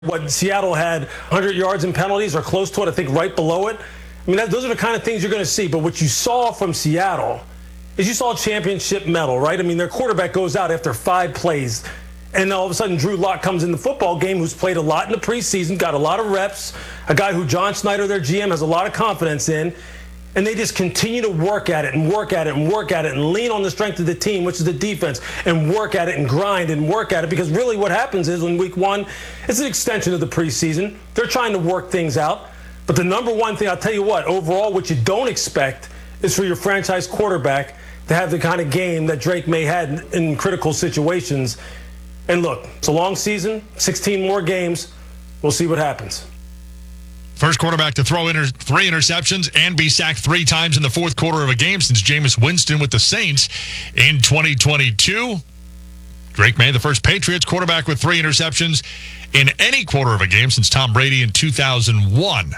What Seattle had 100 yards in penalties or close to it, I think right below it. I mean, those are the kind of things you're going to see. But what you saw from Seattle is you saw a championship medal, right? I mean, their quarterback goes out after 5 plays. And all of a sudden, Drew Lock comes in the football game, who's played a lot in the preseason, got a lot of reps, a guy who John Schneider, their GM, has a lot of confidence in. And they just continue to work at it and work at it and work at it and lean on the strength of the team, which is the defense, and work at it and grind and work at it. Because really what happens is in week 1, it's an extension of the preseason. They're trying to work things out. But the number one thing, I'll tell you what, overall, what you don't expect is for your franchise quarterback to have the kind of game that Drake May had in critical situations. And look, it's a long season, 16 more games. We'll see what happens. First quarterback to throw 3 interceptions and be sacked 3 times in the fourth quarter of a game since Jameis Winston with the Saints in 2022. Drake May, the first Patriots quarterback with 3 interceptions in any quarter of a game since Tom Brady in 2001.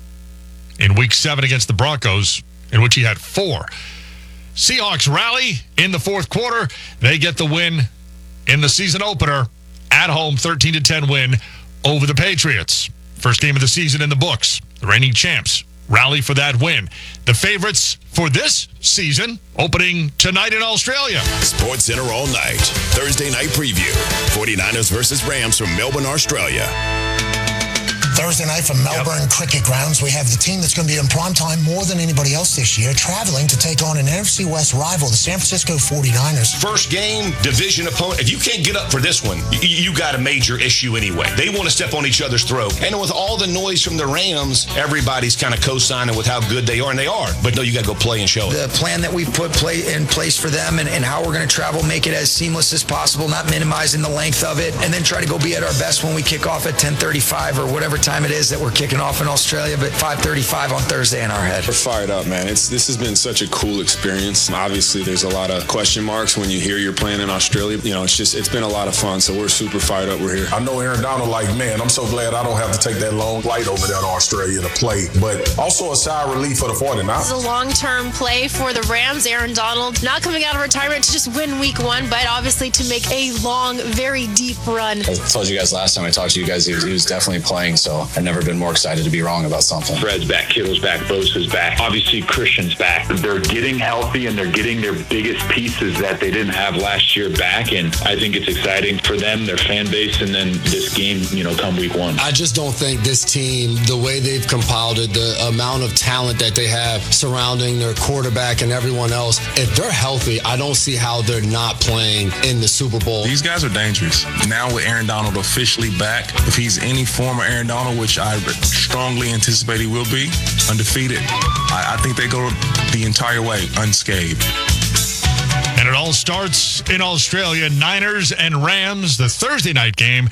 In Week 7 against the Broncos, in which he had 4. Seahawks rally in the fourth quarter. They get the win in the season opener. At home, 13-10 win over the Patriots. First game of the season in the books. The reigning champs rally for that win. The favorites for this season opening tonight in Australia. Sports Center all night. Thursday night preview. 49ers versus Rams from Melbourne, Australia. Thursday night from Melbourne Cricket Grounds, we have the team that's going to be in primetime more than anybody else this year, traveling to take on an NFC West rival, the San Francisco 49ers. First game, division opponent. If you can't get up for this one, you got a major issue anyway. They want to step on each other's throat. And with all the noise from the Rams, everybody's kind of co-signing with how good they are, and they are. But no, you got to go play and show it. The plan that we've put in place for them and how we're going to travel, make it as seamless as possible, not minimizing the length of it, and then try to go be at our best when we kick off at 10:35 or whatever time it is that we're kicking off in Australia, but 5:35 on Thursday in our head. We're fired up, man. This has been such a cool experience. Obviously, there's a lot of question marks when you hear you're playing in Australia. You know, it's been a lot of fun, so we're super fired up. We're here. I know Aaron Donald, man, I'm so glad I don't have to take that long flight over there to Australia to play, but also a sigh of relief for the 49ers. This is a long-term play for the Rams. Aaron Donald not coming out of retirement to just win week 1, but obviously to make a long, very deep run. I told you guys last time I talked to you guys, he was definitely playing, so I've never been more excited to be wrong about something. Fred's back, Kittle's back, Bosa's back. Obviously, Christian's back. They're getting healthy, and they're getting their biggest pieces that they didn't have last year back, and I think it's exciting for them, their fan base, and then this game, come week 1. I just don't think this team, the way they've compiled it, the amount of talent that they have surrounding their quarterback and everyone else, if they're healthy, I don't see how they're not playing in the Super Bowl. These guys are dangerous. Now with Aaron Donald officially back, if he's any former Aaron Donald, which I strongly anticipate he will be, undefeated, I think they go the entire way unscathed. And it all starts in Australia. Niners and Rams, the Thursday night game.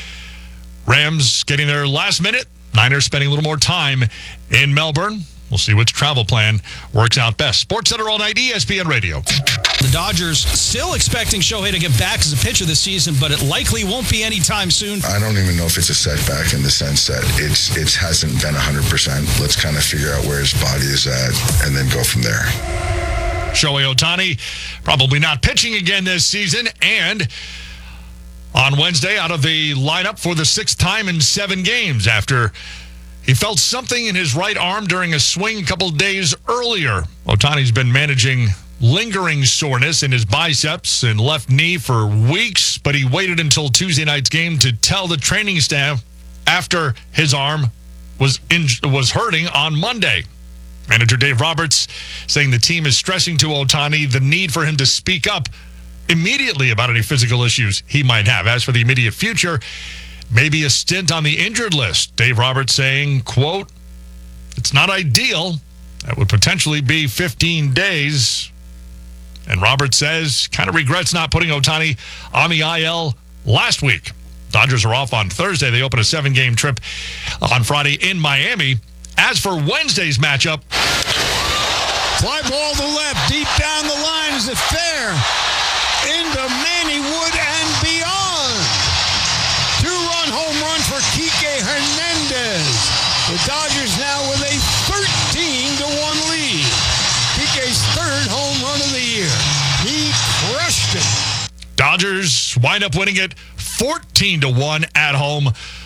Rams getting their last minute. Niners spending a little more time in Melbourne. We'll see which travel plan works out best. Sports Center all night, ESPN Radio. The Dodgers still expecting Shohei to get back as a pitcher this season, but it likely won't be anytime soon. I don't even know if it's a setback in the sense that it hasn't been 100%. Let's kind of figure out where his body is at and then go from there. Shohei Ohtani probably not pitching again this season, and on Wednesday out of the lineup for the 6th time in 7 games after he felt something in his right arm during a swing a couple days earlier. Ohtani's been managing lingering soreness in his biceps and left knee for weeks, but he waited until Tuesday night's game to tell the training staff after his arm was hurting on Monday. Manager Dave Roberts saying the team is stressing to Ohtani the need for him to speak up immediately about any physical issues he might have. As for the immediate future, maybe a stint on the injured list. Dave Roberts saying, quote, "It's not ideal. That would potentially be 15 days. And Roberts says, kind of regrets not putting Ohtani on the IL last week. Dodgers are off on Thursday. They open a 7-game trip on Friday in Miami. As for Wednesday's matchup, fly ball to left, deep down the line. Is it fair? Into Manny Wood and beyond. 2-run home run for Kike Hernandez. The Dodgers now with a 13-1 lead. Kike's 3rd home run of the year. He crushed it. Dodgers wind up winning it 14-1 at home